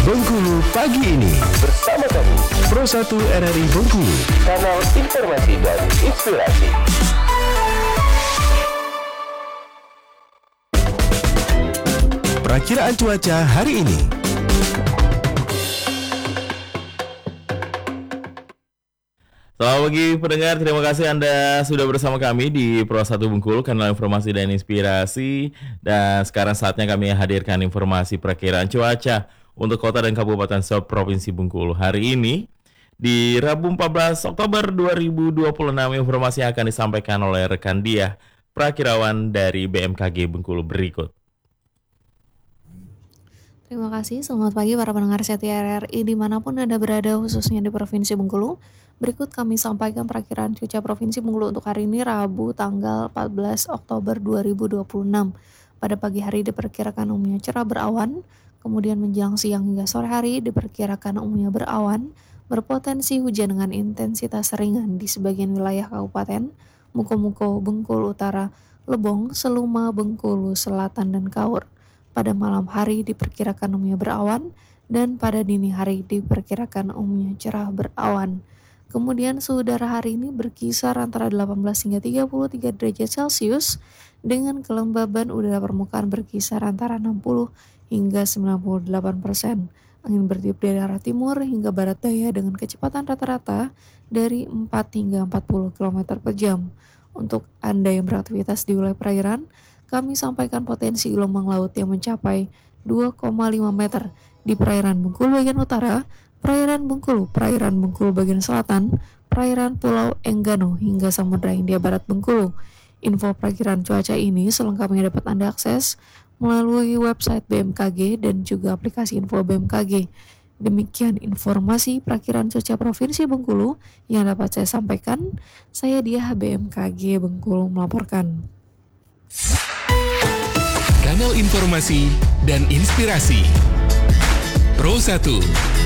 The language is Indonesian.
Bengkulu pagi ini Bersama kami, Pro 1 RRI Bengkulu, kanal informasi dan inspirasi. Perakiraan cuaca hari ini. Selamat pagi pendengar, terima kasih Anda sudah bersama kami di Pro 1 Bengkulu, kanal informasi dan inspirasi. Dan sekarang saatnya kami hadirkan informasi perakiraan cuaca untuk kota dan kabupaten se-Provinsi Bengkulu. Hari ini, di Rabu 14 Oktober 2026, informasi yang akan disampaikan oleh rekan Diah, perakirawan dari BMKG Bengkulu berikut. Terima kasih, selamat pagi para pendengar setia RRI dimanapun Anda berada, khususnya di Provinsi Bengkulu. Berikut kami sampaikan perakiraan cuaca Provinsi Bengkulu untuk hari ini Rabu tanggal 14 Oktober 2026. Pada pagi hari diperkirakan umumnya cerah berawan, kemudian menjelang siang hingga sore hari diperkirakan umumnya berawan, berpotensi hujan dengan intensitas ringan di sebagian wilayah kabupaten Muko-Muko, Bengkulu Utara, Lebong, Seluma, Bengkulu Selatan, dan Kaur. Pada malam hari diperkirakan umumnya berawan, dan pada dini hari diperkirakan umumnya cerah berawan. Kemudian suhu udara hari ini berkisar antara 18 hingga 33 derajat Celcius, dengan kelembaban udara permukaan berkisar antara 60 hingga 98%. Angin bertiup dari arah timur hingga barat daya dengan kecepatan rata-rata dari 4 hingga 40 km per jam. Untuk Anda yang beraktivitas di wilayah perairan, kami sampaikan potensi gelombang laut yang mencapai 2,5 meter di perairan Bengkulu bagian utara, perairan Bengkulu bagian selatan, perairan Pulau Enggano hingga Samudra Hindia Barat Bengkulu. Info perakiraan cuaca ini selengkapnya dapat Anda akses melalui website BMKG dan juga aplikasi info BMKG. Demikian informasi perakiraan cuaca Provinsi Bengkulu yang dapat saya sampaikan. Saya Diah, BMKG Bengkulu melaporkan. Kanal informasi dan inspirasi Pro 1